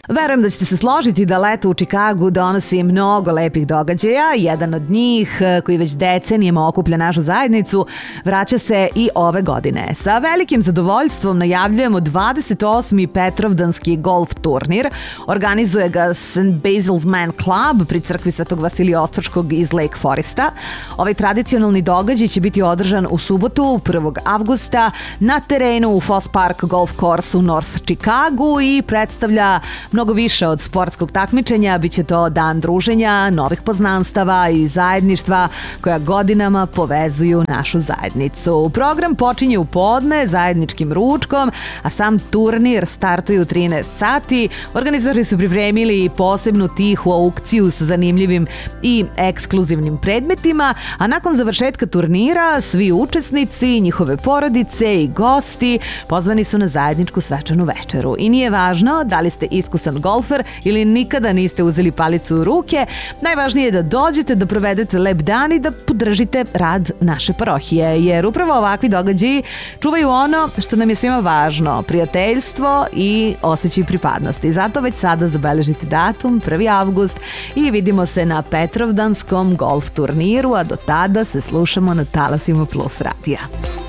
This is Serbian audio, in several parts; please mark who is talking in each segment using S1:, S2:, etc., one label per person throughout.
S1: Verujem da ćete se složiti da leto u Čikagu donosi mnogo lepih događaja. Jedan od njih, koji već decenijama okuplja našu zajednicu, vraća se i ove godine. Sa velikim zadovoljstvom najavljujemo 28. Petrovdanski golf turnir. Organizuje ga St. Basil's Man Club pri crkvi Svetog Vasilija Ostroškog iz Lake Foresta. Ovaj tradicionalni događaj će biti održan u subotu, 1. avgusta, na terenu u Foss Park Golf Course u North Chicagu i predstavlja mnogo više od sportskog takmičenja. Biće to dan druženja, novih poznanstava i zajedništva koja godinama povezuju našu zajednicu. Program počinje u podne zajedničkim ručkom, a sam turnir startuje u 13 sati. Organizatori su pripremili posebnu tihu aukciju sa zanimljivim i ekskluzivnim predmetima, a nakon završetka turnira svi učesnici, njihove porodice i gosti pozvani su na zajedničku svečanu večeru. I nije važno da li ste iskusan golfer ili nikada niste uzeli palicu u ruke, najvažnije je da dođete, da provedete lep dan i da podržite rad naše parohije, jer upravo ovakvi događaji čuvaju ono što nam je svima važno, prijateljstvo i osjećaj pripadnosti. Zato već sada zabeležite datum, 1. avgust, i vidimo se na Petrovdanskom golf turniru, a do tada se slušamo na talasima Plus radija.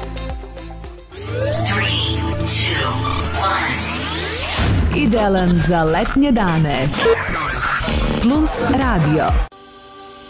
S2: 3, 2, 1.
S1: Idealan za letnje dane. Plus radio.